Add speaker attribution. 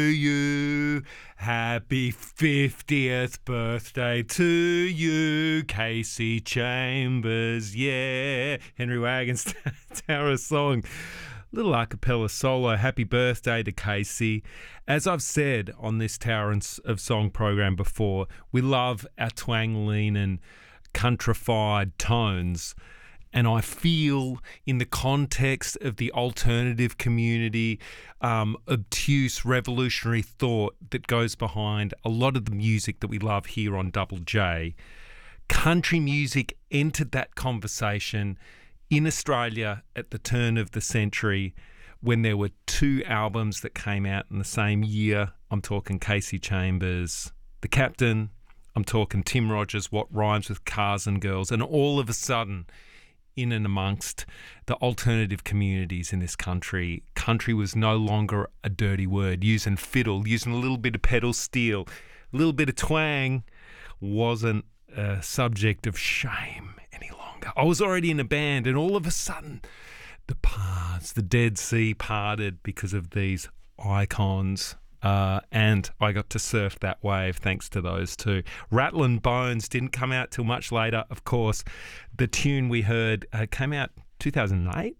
Speaker 1: you. Happy 50th birthday to you, Casey Chambers. Yeah. Henry Wagon's Tower of Song. Little a cappella solo. Happy birthday to Casey. As I've said on this Tower of Song program before, we love our twang, lean and countrified tones. And I feel in the context of the alternative community, obtuse revolutionary thought that goes behind a lot of the music that we love here on Double J, country music entered that conversation in Australia at the turn of the century when there were two albums that came out in the same year. I'm talking Casey Chambers, The Captain. I'm talking Tim Rogers, What Rhymes with Cars and Girls. And all of a sudden, in and amongst the alternative communities in this country, country was no longer a dirty word. Using fiddle, using a little bit of pedal steel, a little bit of twang wasn't a subject of shame any longer. I was already in a band, and all of a sudden the Dead Sea parted because of these icons. And I got to surf that wave thanks to those two. Rattlin' Bones didn't come out till much later, of course. The tune we heard came out 2008.